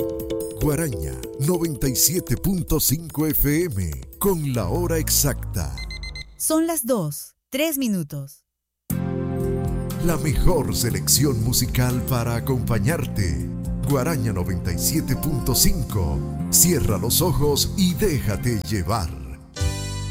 Guaraña 97.5 FM con la hora exacta. Son las 2:03. La mejor selección musical para acompañarte. Guaraña 97.5. Cierra los ojos y déjate llevar.